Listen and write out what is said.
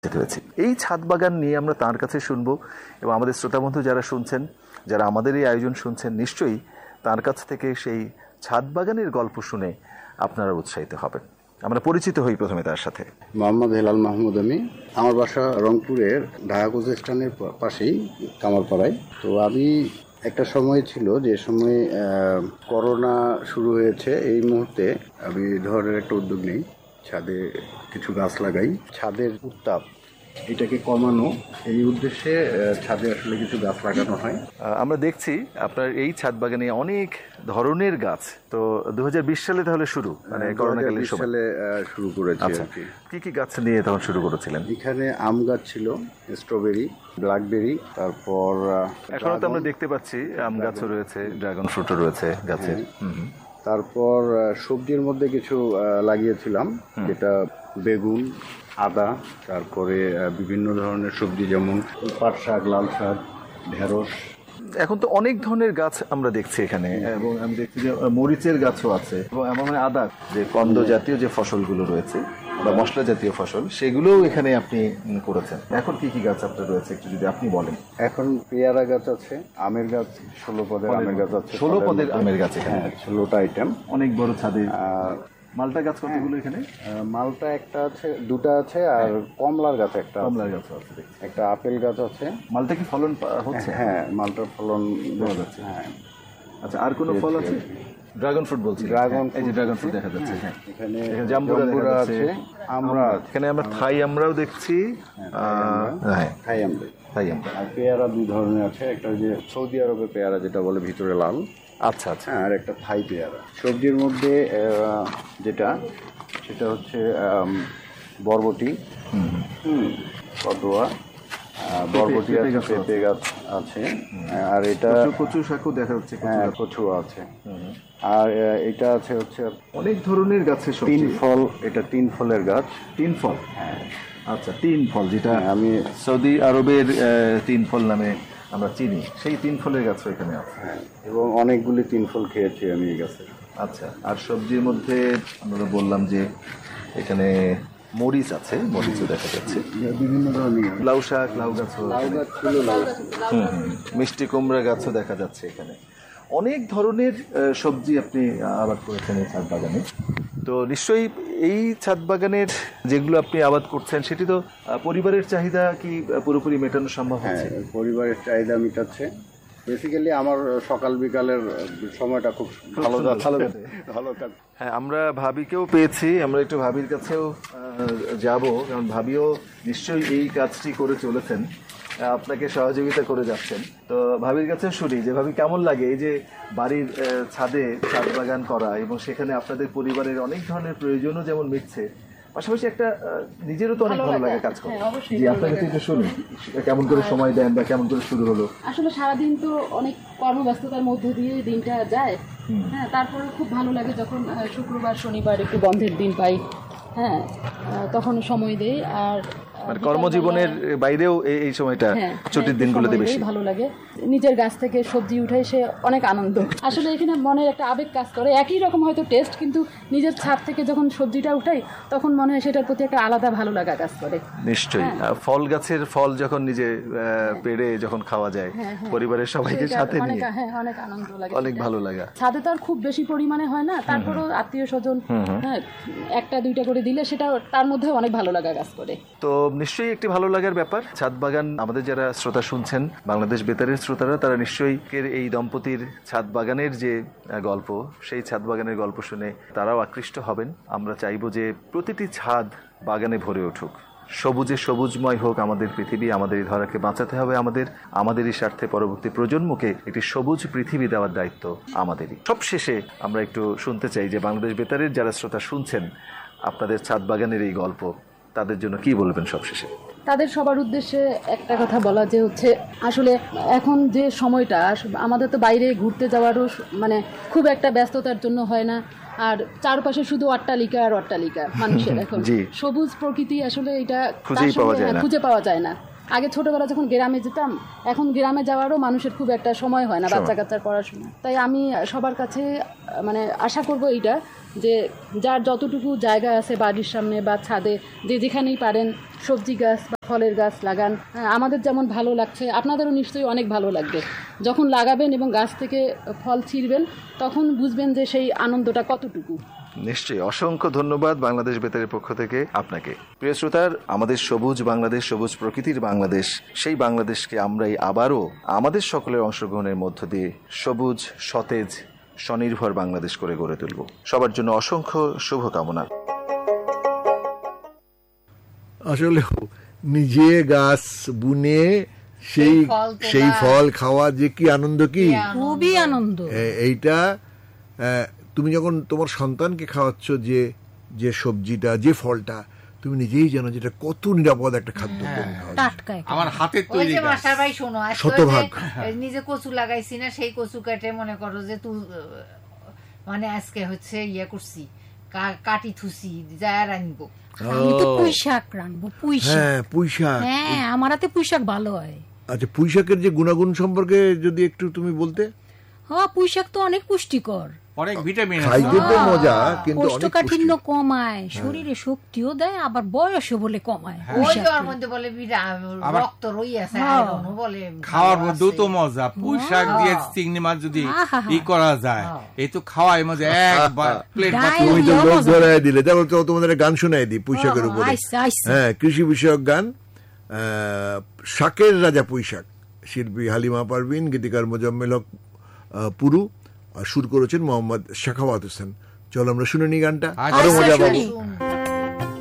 হয়েছি। এই ছাদ বাগান নিয়ে আমরা তার কাছে শুনবো এবং আমাদের শ্রোতাবন্ধু যারা শুনছেন, যারা আমাদের এই আয়োজন শুনছেন, নিশ্চয়ই তার কাছ থেকে সেই ছাদ বাগানের গল্প শুনে আপনারা উৎসাহিত হবেন। আমরা পরিচিত হই প্রথমে তার সাথে। মোহাম্মদ হেলাল মাহমুদ আমি। আমার বাসা রংপুরের ঢাকা কোচ স্ট্যান্ডের পাশেই কামারপাড়ায়। তো আমি একটা সময় ছিল যে সময় করোনা শুরু হয়েছে, এই মুহূর্তে আমি ধরনের একটা উদ্যোগ নিই, ছাদে কিছু গাছ লাগাই। ছাদের উত্তাপ এটাকে কমানো, এই উদ্দেশ্যে ছাদে আসলে কিছু গাছ লাগানো হয়। আমরা দেখছি আপনার এই ছাদ বাগানে অনেক ধরনের গাছ। তো 2020 সালে তাহলে শুরু, মানে করোনাকালীন সালে শুরু করেছি। কি কি গাছ নিয়ে তখন শুরু করেছিলেন? এখানে আম গাছ ছিল, স্ট্রবেরি, ব্ল্যাকবেরি, তারপর এখনো তো আমরা দেখতে পাচ্ছি আম গাছও রয়েছে, ড্রাগন ফ্রুটও রয়েছে গাছে। তারপর সবজির মধ্যে কিছু লাগিয়েছিলাম, যেটা বেগুন, আদা, তারপরে বিভিন্ন ধরনের সবজি যেমন পাট শাক, লাল শাক, ঢেঁড়স। এখন তো অনেক ধরনের গাছ আমরা দেখছি এখানে, এবং আমি দেখছি যে মরিচের গাছও আছে, এবং এমন আদা, যে কন্দ জাতীয় যে ফসলগুলো রয়েছে বা মশলা জাতীয় ফসল, সেগুলোও এখানে আপনি করেছেন। এখন কি কি গাছ আপনার রয়েছে একটু যদি আপনি বলেন। এখন পেয়ারা গাছ আছে, আমের গাছ, 16 পদের আমের গাছ আছে। 16 পদের আমের গাছ এখানে, 16টা আইটেম, অনেক বড় ছাদে। মালটা গাছ কতগুলো এখানে? মালটা একটা আছে, দুটা আছে, আর কমলার গাছ একটা, কমলার গাছ আছে, একটা আপেল গাছ আছে। মালটা কি ফলন হচ্ছে? হ্যাঁ, মালটার ফলন পাওয়া যাচ্ছে। হ্যাঁ। আচ্ছা, আর কোনো ফল আছে? ড্রাগন ফ্রুট বলছি। এই যে ড্রাগন ফ্রুট দেখা যাচ্ছে। হ্যাঁ, এখানে জাম্বুরা আছে, আমরা এখানে আমরা থাই আমরাও দেখছি। হ্যাঁ, থাই আমরা, আর পেয়ারা দুই ধরনের আছে, একটা যে সৌদি আরবের পেয়ারা যেটা বলে ভিতরে লাল, আচ্ছা আচ্ছা, আর একটা থাই পেয়ারা। সবজির মধ্যে যেটা, সেটা হচ্ছে বরবটি, কদুয়া, বরবটি আছে, পেঁপে গাছ আছে, আর এটা কচু শাকও দেখা যাচ্ছে। হ্যাঁ, কচু আছে, আর এটা আছে হচ্ছে অনেক ধরনের গাছের সবজি। 3 ফল, এটা 3 ফলের গাছ। 3 ফল, হ্যাঁ, আচ্ছা, 3 ফল, যেটা আমি সৌদি আরবের 3 ফল নামে আমরা চিনি, সেই 3 ফলের গাছ এখানে আছে। হ্যাঁ, এবং অনেকগুলি 3 ফল খেয়েছি আমি এই গাছের। আচ্ছা, আর সবজির মধ্যে আমরা বললাম যে এখানে মরিচ আছে, মরিচও দেখা যাচ্ছে, বিভিন্ন ধরনের লাউ শাক, লাউ গাছও, মিষ্টি কুমড়া গাছও দেখা যাচ্ছে এখানে। অনেক ধরনের সবজি আপনি আবাদ করেছেন এই ছাদ বাগানে। তো নিশ্চয়ই এই ছাদ বাগানের যেগুলো আপনি আবাদ করছেন, সেটি তো পরিবারের চাহিদা কি পুরোপুরি মেটানো সম্ভব হচ্ছে? হ্যাঁ, পরিবারের চাহিদা মেটাচ্ছে। বেসিক্যালি আমার সকাল বিকালের সময়টা খুব ভালো যাচ্ছে। হ্যাঁ, আমরা ভাবিকেও পেয়েছি, আমরা একটু ভাবির কাছেও যাব, কারণ ভাবিও নিশ্চয়ই এই কাজটি করে চলেছেন, আপনাকে সহযোগিতা করে যাচ্ছেন। তো ভাবির কাছে শুনি যে ভাবি, কেমন লাগে এই যে বাড়ির ছাদে ছাদ বাগান করা, এবং সেখানে আপনাদের পরিবারের অনেক ধরনের প্রয়োজনও যেমন মিটছে, পাশাপাশি একটা নিজেরও তো অনেক ভালো লাগে কাজ করে। জি, আপনার কাছে একটু শুনি, কেমন করে সময় দেন বা কেমন করে শুরু হলো? আসলে সারাদিন তো অনেক কর্মব্যস্ততার মধ্য দিয়ে দিনটা যায়। হ্যাঁ, তারপরে খুব ভালো লাগে যখন শুক্রবার শনিবার একটু বন্ধের দিন পাই। হ্যাঁ, তখন সময় দেই। আর মানে কর্মজীবনের বাইরেও এই সময়টা, ছুটির দিনগুলোতে বেশি ভালো লাগে। নিজের গাছ থেকে সবজি উঠাই, সে অনেক আনন্দ। আসলে এখানে মনের একটা আবেগ কাজ করে। একই রকম হয়তো টেস্ট, কিন্তু নিজের ছাদ থেকে যখন সবজিটা উঠাই, তখন মনে হয় সেটার প্রতি একটা আলাদা ভালো লাগা কাজ করে। নিশ্চয়ই। ফল গাছের ফল যখন নিজে পেড়ে যখন খাওয়া যায় পরিবারের সবাইকে সাথে নিয়ে, অনেক আনন্দ লাগে, অনেক ভালো লাগা। ছাদে তো আর খুব বেশি পরিমাণে হয় না, তারপরও আত্মীয় স্বজন একটা দুইটা করে দিলে সেটা তার মধ্যে অনেক ভালো লাগা কাজ করে। তো নিশ্চয়ই একটি ভালো লাগার ব্যাপার ছাদ বাগান। আমাদের যারা শ্রোতা শুনছেন, বাংলাদেশ বেতারের শ্রোতারা, তারা নিশ্চয়ই এই দম্পতির ছাদ বাগানের যে গল্প, সেই ছাদ বাগানের গল্প শুনে তারাও আকৃষ্ট হবেন। আমরা চাইবো যে প্রতিটি ছাদ বাগানে ভরে উঠুক, সবুজে সবুজময় হোক আমাদের পৃথিবী। আমাদের এই ধরাকে বাঁচাতে হবে, আমাদেরই স্বার্থে পরবর্তী প্রজন্মকে একটি সবুজ পৃথিবী দেওয়ার দায়িত্ব আমাদেরই। সবশেষে আমরা একটু শুনতে চাই যে বাংলাদেশ বেতারের যারা শ্রোতা শুনছেন আপনাদের ছাদ বাগানের এই গল্প, তাদের জন্য কি বলবেন সবশেষে? তাদের সবার উদ্দেশ্যে একটা কথা বলা, যে হচ্ছে আসলে এখন যে সময়টা, আমাদের তো বাইরে ঘুরতে যাওয়ারও মানে খুব একটা ব্যস্ততার জন্য হয় না, আর চারপাশে শুধু অট্টালিকা আর অট্টালিকা মানুষের। এখন সবুজ প্রকৃতি আসলে এটা খুঁজে পাওয়া যায় না। আগে ছোটবেলা যখন গ্রামে যেতাম, এখন গ্রামে যাওয়ারও মানুষের খুব একটা সময় হয় না বাচ্চা কাচ্চার পড়াশোনা। তাই আমি সবার কাছে মানে আশা করব এইটা যে যার যতটুকু জায়গা আছে বাড়ির সামনে বা ছাদে, যে যেখানেই পারেন সবজি গাছ বা ফলের গাছ লাগান। আমাদের যেমন ভালো লাগছে আপনাদেরও নিশ্চয়ই অনেক ভালো লাগবে যখন লাগাবেন এবং গাছ থেকে ফল ছিঁড়বেন, তখন বুঝবেন যে সেই আনন্দটা কতটুকু। নিশ্চয়ই, অসংখ্য ধন্যবাদ বাংলাদেশ বেতারের পক্ষ থেকে আপনাকে। প্রিয় শ্রোতার, আমাদের সবুজ বাংলাদেশ, সবুজ প্রকৃতির বাংলাদেশ, সেই বাংলাদেশকে আমরাই আবারও আমাদের সকলের অংশগ্রহণের মধ্য দিয়ে সবুজ, সতেজ, স্বনির্ভর বাংলাদেশ করে গড়ে তুলব। সবার জন্য অসংখ্য শুভকামনা। আসলে নিজে গাছ বুনে সেই ফল খাওয়া যে কি আনন্দ, কি খুবই আনন্দ। এইটা তুমি যখন তোমার সন্তানকে খাওয়াচ্ছ যে সবজিটা, যে ফলটা, তুমি নিজেই জানো যেটা কত নিরাপদ একটা খাদ্য। আমার হাতের তৈরি। মাস্টার ভাই শোনো, শতভাগ নিজে কচু লাগাইছি না, সেই কচু কেটে মনে করো যে তুই মানে আজকে হচ্ছে ইয়ে করছি, কাটি থুসি যায় রাখবো। আমি তো পুঁই শাক রাখবো। পুঁই শাক, হ্যাঁ, আমার হাতে পুঁই শাক ভালো হয়। আচ্ছা, পুঁই শাকের যে গুণাগুণ সম্পর্কে যদি একটু তুমি বলতে। হ্যাঁ, পুঁই শাক তো অনেক পুষ্টিকর, অনেক ভিটামিন, খাইতে তো মজা, কিন্তু কোষ্ঠকাঠিন্য কমায়, শরীরে শক্তিও দেয়, আবার বয়সও বলে কমায়। রক্ত রই আছে, বলে খাওয়ার মধ্যেও তো মজা। পুঁই শাক দিয়ে চিংড়ি মাছ যদি ই করা যায়, এই তো খাওয়াই মজা। একবার প্লেট তুমি তো লোক ধরাই দিলে। দেখো তো তোমাদের গান শোনাই দিই পুঁই শাকের উপরে। হ্যাঁ, কৃষি বিষয়ক গান, শাকের রাজা পুঁই শাক। শিল্পী হালিমা পারভিন, গীতিকার মোজাম্মেল হক পুরু, সুর করেছেন মোহাম্মদ শাখাওয়াত হোসেন। চলো আমরা শুনে নি গানটা, আরো মজা পাবো।